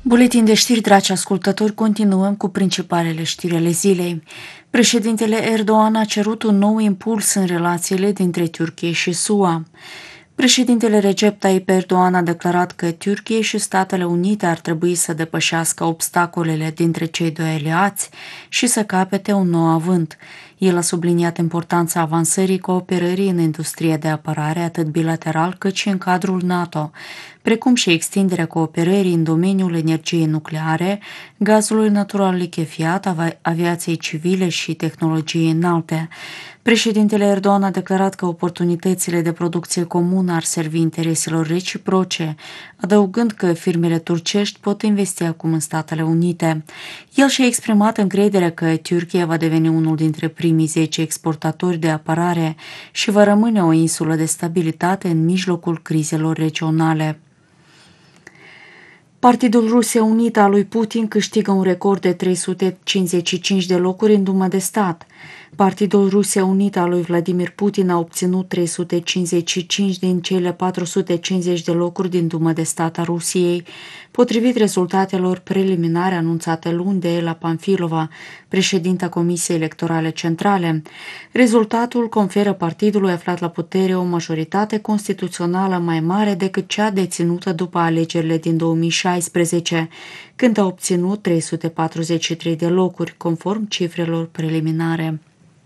Buletin de știri, dragi ascultători, continuăm cu principalele știri ale zilei. Președintele Erdogan a cerut un nou impuls în relațiile dintre Turcie și SUA. Președintele Recep Tayyip Erdogan a declarat că Turcie și Statele Unite ar trebui să depășească obstacolele dintre cei doi aliați și să capete un nou avânt. El a subliniat importanța avansării cooperării în industria de apărare, atât bilateral cât și în cadrul NATO, precum și extinderea cooperării în domeniul energiei nucleare, gazului natural lichefiat, aviației civile și tehnologiei înalte. Președintele Erdogan a declarat că oportunitățile de producție comună ar servi intereselor reciproce, adăugând că firmele turcești pot investi acum în Statele Unite. El și-a exprimat încrederea că Turcia va deveni unul dintre primii 10 exportatori de apărare și va rămâne o insulă de stabilitate în mijlocul crizelor regionale. Partidul Rusia Unită a lui Putin câștigă un record de 355 de locuri în Duma de Stat. Partidul Rusia Unită a lui Vladimir Putin a obținut 355 din cele 450 de locuri din Duma de Stat a Rusiei, potrivit rezultatelor preliminare anunțate luni de Ela Pamfilova, președinta Comisiei Electorale Centrale. Rezultatul conferă partidului aflat la putere o majoritate constituțională mai mare decât cea deținută după alegerile din 2016, când a obținut 343 de locuri, conform cifrelor preliminare.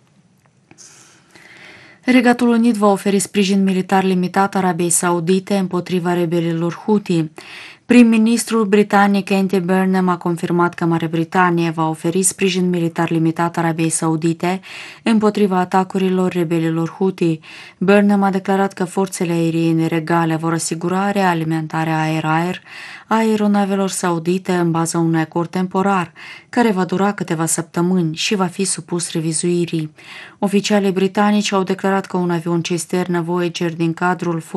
Regatul Unit va oferi sprijin militar limitat Arabiei Saudite împotriva rebelilor Houthi. Prim-ministrul britanic Andy Burnham a confirmat că Marea Britanie va oferi sprijin militar limitat Arabiei Saudite împotriva atacurilor rebelilor Houthi. Burnham a declarat că forțele aeriene regale vor asigura realimentarea aer-aer a aeronavelor saudite în baza unui acord temporar, care va dura câteva săptămâni și va fi supus revizuirii. Oficialii britanici au declarat că un avion cisternă Voyager din cadrul